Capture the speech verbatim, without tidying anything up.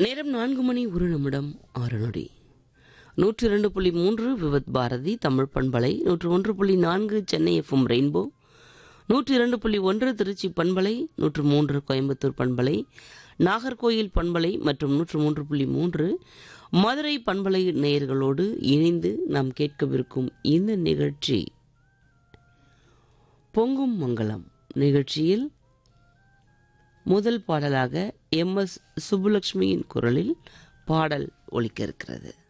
நேரம் நான்கு மணி ஒரு நிமிடம் ஆறு நொடி. நூற்றி இரண்டு புள்ளி மூன்று விவத் பாரதி தமிழ் பண்பலை, நூற்று ஒன்று புள்ளி நான்கு சென்னை எஃப்எம் ரெயின்போ, நூற்றி இரண்டு புள்ளி ஒன்று திருச்சி பண்பலை, நூற்று மூன்று கோயம்புத்தூர் பண்பலை, நாகர்கோயில் பண்பலை மற்றும் நூற்று மூன்று புள்ளி மூன்று மதுரை பண்பலை நேயர்களோடு இணைந்து நாம் கேட்கவிருக்கும் இந்த நிகழ்ச்சி பொங்கும் மங்களம். நிகழ்ச்சியில் முதல் பாடலாக எம் எஸ் சுப்புலட்சுமியின் குரலில் பாடல் ஒலிக்க இருக்கிறது.